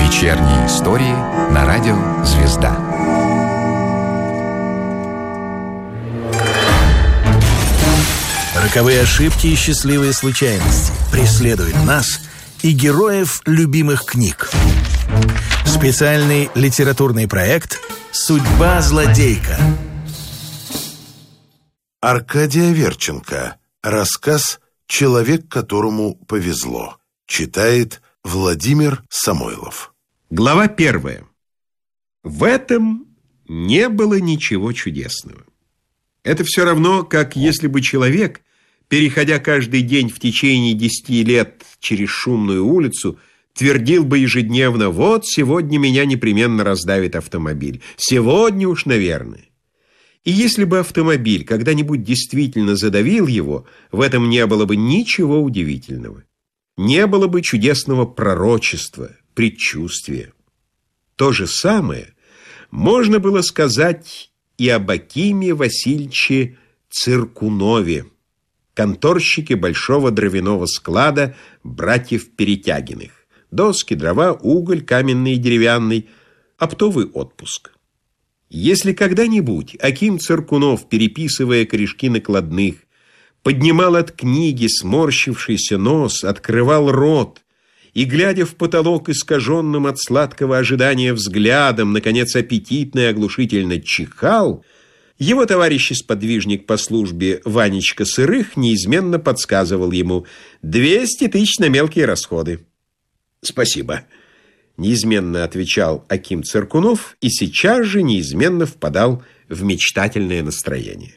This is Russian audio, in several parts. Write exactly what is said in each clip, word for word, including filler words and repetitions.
Вечерние истории на радио «Звезда». Роковые ошибки и счастливые случайности преследуют нас и героев любимых книг. Специальный литературный проект «Судьба злодейка». Аркадий Аверченко. Рассказ «Человек, которому повезло». Читает Владимир Самойлов. Глава первая. В этом не было ничего чудесного. Это все равно, как если бы человек, переходя каждый день в течение десяти лет через шумную улицу, твердил бы ежедневно: «Вот сегодня меня непременно раздавит автомобиль. Сегодня уж, наверное». И если бы автомобиль когда-нибудь действительно задавил его, в этом не было бы ничего удивительного. Не было бы чудесного пророчества, предчувствия. То же самое можно было сказать и об Акиме Васильевиче Циркунове, конторщике большого дровяного склада братьев Перетягиных. Доски, дрова, уголь, каменный и деревянный, оптовый отпуск. Если когда-нибудь Аким Циркунов, переписывая корешки накладных, поднимал от книги сморщившийся нос, открывал рот и, глядя в потолок искаженным от сладкого ожидания взглядом, наконец аппетитно и оглушительно чихал, его товарищ-сподвижник по службе Ванечка Сырых неизменно подсказывал ему: «двести тысяч на мелкие расходы». «Спасибо», — неизменно отвечал Аким Циркунов и сейчас же неизменно впадал в мечтательное настроение.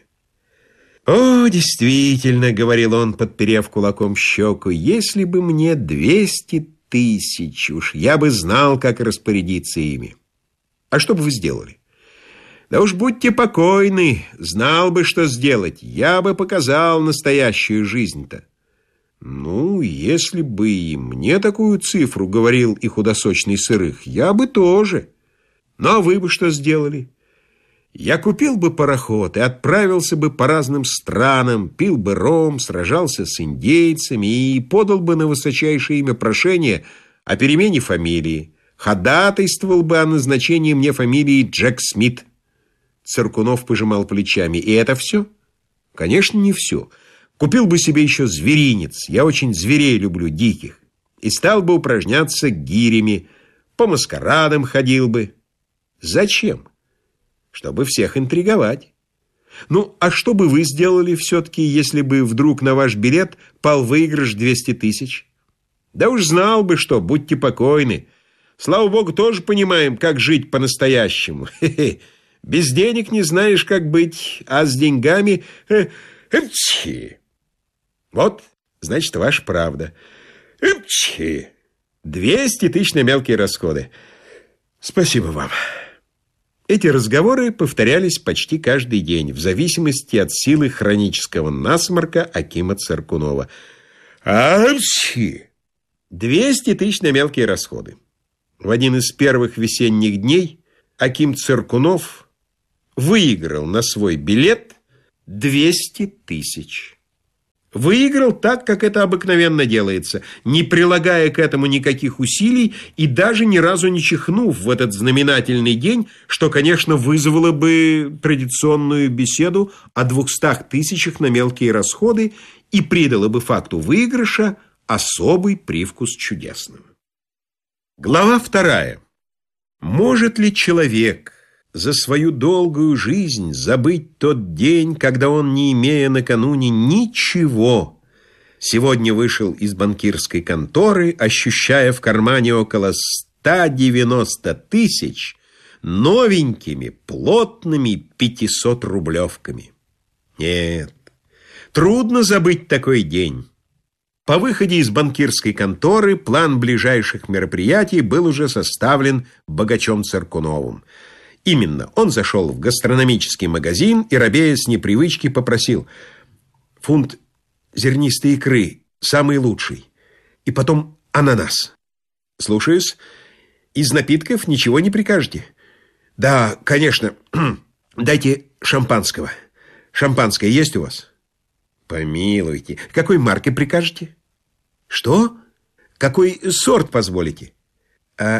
«О, действительно, — говорил он, подперев кулаком щеку, — если бы мне двести тысяч, уж я бы знал, как распорядиться ими. А что бы вы сделали? Да уж будьте покойны, знал бы, что сделать, я бы показал настоящую жизнь-то». «Ну, если бы и мне такую цифру, — говорил и худосочный Сырых, — я бы тоже. Ну, а вы бы что сделали? Я купил бы пароход и отправился бы по разным странам, пил бы ром, сражался с индейцами и подал бы на высочайшее имя прошение о перемене фамилии, ходатайствовал бы о назначении мне фамилии Джек Смит». Циркунов пожимал плечами. «И это все?» «Конечно, не все. Купил бы себе еще зверинец, я очень зверей люблю, диких, и стал бы упражняться гирями, по маскарадам ходил бы». «Зачем?» «Чтобы всех интриговать». «Ну, а что бы вы сделали все-таки, если бы вдруг на ваш билет пал выигрыш двести тысяч? Да уж знал бы что, будьте покойны. Слава богу, тоже понимаем, как жить по-настоящему. Хе-хе. Без денег не знаешь, как быть, а с деньгами... Эпчи! Вот, значит, ваша правда. Эпчи! Двести тысяч на мелкие расходы. Спасибо вам». Эти разговоры повторялись почти каждый день, в зависимости от силы хронического насморка Акима Циркунова. Апчи! Двести тысяч на мелкие расходы. В один из первых весенних дней Аким Циркунов выиграл на свой билет двести тысяч. Выиграл так, как это обыкновенно делается, не прилагая к этому никаких усилий и даже ни разу не чихнув в этот знаменательный день, что, конечно, вызвало бы традиционную беседу о двухстах тысячах на мелкие расходы и придало бы факту выигрыша особый привкус чудесного. Глава вторая. Может ли человек за свою долгую жизнь забыть тот день, когда он, не имея накануне ничего, сегодня вышел из банкирской конторы, ощущая в кармане около ста девяноста тысяч новенькими, плотными пятисотрублевками? Нет, трудно забыть такой день. По выходе из банкирской конторы план ближайших мероприятий был уже составлен богачом Циркуновым. Именно, он зашел в гастрономический магазин и, робея с непривычки, попросил: «Фунт зернистой икры, самый лучший, и потом ананас». «Слушаюсь. Из напитков ничего не прикажете?» «Да, конечно. Дайте шампанского. Шампанское есть у вас?» «Помилуйте. Какой марки прикажете?» «Что? Какой сорт позволите?» «А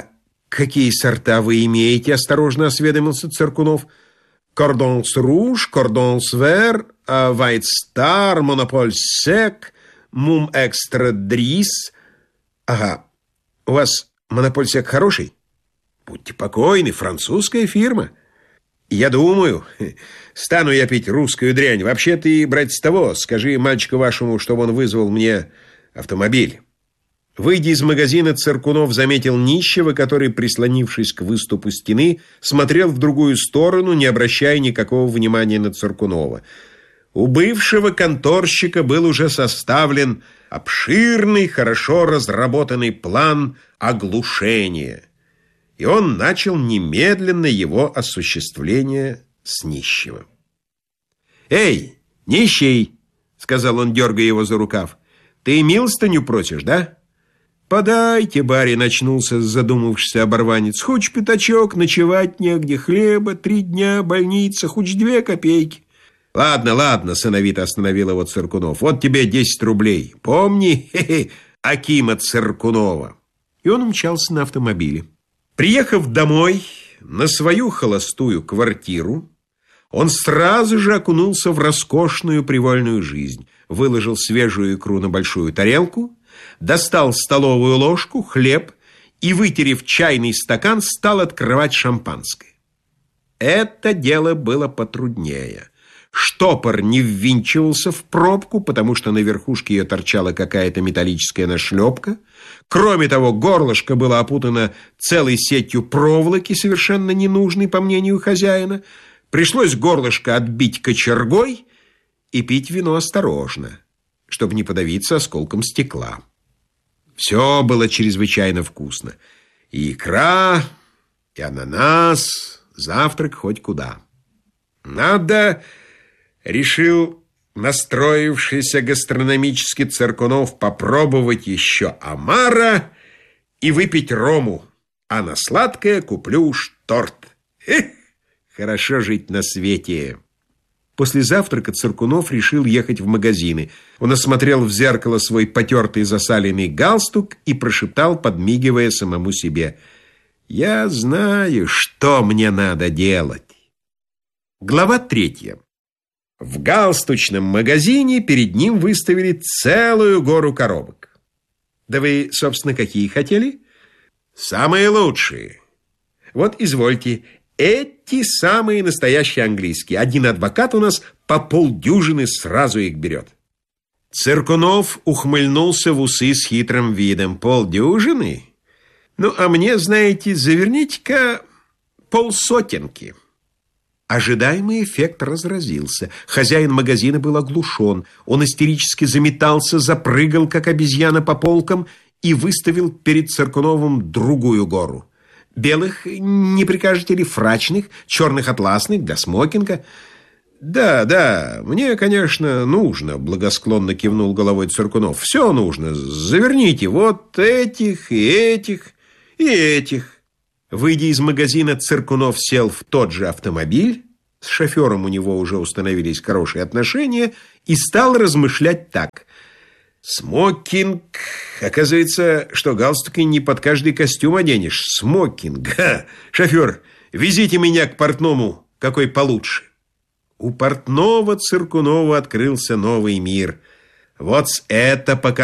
«Какие сорта вы имеете?» – осторожно осведомился Циркунов. «Кордонс руж, кордонс вер, вайт стар, монополь сек, мум экстра дрис». «Ага, у вас монополь сек хороший?» «Будьте покойны, французская фирма». «Я думаю, стану я пить русскую дрянь. Вообще ты, братец, того, скажи мальчику вашему, чтобы он вызвал мне автомобиль». Выйдя из магазина, Циркунов заметил нищего, который, прислонившись к выступу стены, смотрел в другую сторону, не обращая никакого внимания на Циркунова. У бывшего конторщика был уже составлен обширный, хорошо разработанный план оглушения, и он начал немедленно его осуществление с нищего. «Эй, нищий!» — сказал он, дергая его за рукав. «Ты милостыню просишь, да?» «Подайте, барин», — очнулся задумавшийся оборванец. «Хоть пятачок, ночевать негде, хлеба, три дня, больница, хоть две копейки». «Ладно, ладно», — сыновито остановил его Циркунов. «Вот тебе десять рублей. Помни, хе-хе, Акима Циркунова». И он умчался на автомобиле. Приехав домой на свою холостую квартиру, он сразу же окунулся в роскошную привольную жизнь, выложил свежую икру на большую тарелку, достал столовую ложку, хлеб и, вытерев чайный стакан, стал открывать шампанское. Это дело было потруднее. Штопор не ввинчивался в пробку, потому что на верхушке ее торчала какая-то металлическая нашлепка. Кроме того, горлышко было опутано целой сетью проволоки, совершенно ненужной, по мнению хозяина. Пришлось горлышко отбить кочергой и пить вино осторожно, чтобы не подавиться осколком стекла. Все было чрезвычайно вкусно. И икра, и ананас, завтрак хоть куда. Надо, решил настроившийся гастрономически Циркунов, попробовать еще омара и выпить рому, а на сладкое куплю уж торт. Эх, хорошо жить на свете. После завтрака Циркунов решил ехать в магазины. Он осмотрел в зеркало свой потертый засаленный галстук и прошептал, подмигивая самому себе: «Я знаю, что мне надо делать». Глава третья. В галстучном магазине перед ним выставили целую гору коробок. Да вы, собственно, какие хотели? Самые лучшие. Вот, извольте. Эти самые настоящие английские. Один адвокат у нас по полдюжины сразу их берет. Циркунов ухмыльнулся в усы с хитрым видом. Полдюжины? Ну, а мне, знаете, заверните-ка полсотенки. Ожидаемый эффект разразился. Хозяин магазина был оглушен. Он истерически заметался, запрыгал, как обезьяна, по полкам и выставил перед Циркуновым другую гору. Белых не прикажете ли, фрачных, черных атласных, для смокинга? Да, да, мне, конечно, нужно, благосклонно кивнул головой Циркунов. Все нужно. Заверните вот этих, и этих, и этих. Выйдя из магазина, Циркунов сел в тот же автомобиль, с шофером у него уже установились хорошие отношения, и стал размышлять так. Смокинг, оказывается, что галстуки не под каждый костюм оденешь. Смокинг, ха! Шофер, везите меня к портному, какой получше. У портного Циркунова открылся новый мир. Вот это пока